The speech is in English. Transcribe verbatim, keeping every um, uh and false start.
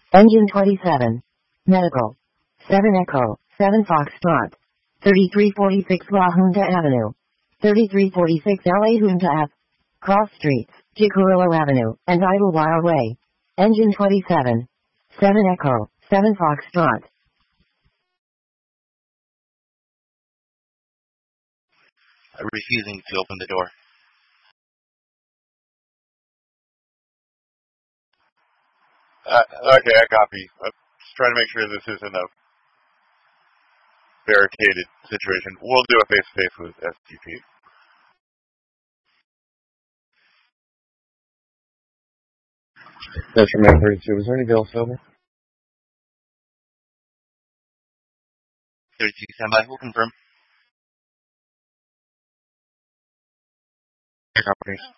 Engine twenty-seven. Medical. seven Echo, seven Foxtrot. thirty-three forty-six La Junta Avenue. thirty-three forty-six L A Junta Ave. Cross Streets, Jicarillo Avenue, and Idlewild Way. Engine twenty-seven. seven Echo, seven Foxtrot. Refusing to open the door. Uh, okay, I copy. I'm just trying to make sure this isn't a barricaded situation. We'll do a face-to-face with S T P. That's from nine thirty-two. Was there anything else over? thirty-two, stand by. We'll confirm. Companies.